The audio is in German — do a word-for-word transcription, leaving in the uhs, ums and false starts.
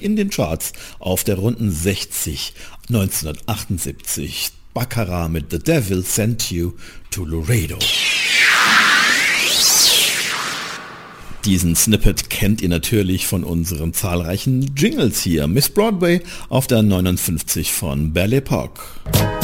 in den Charts auf der runden sechzig. neunzehnhundertachtundsiebzig Baccarat mit The Devil Sent You to Laredo. Diesen Snippet kennt ihr natürlich von unseren zahlreichen Jingles hier. Miss Broadway auf der neunundfünfzig von Belle Époque.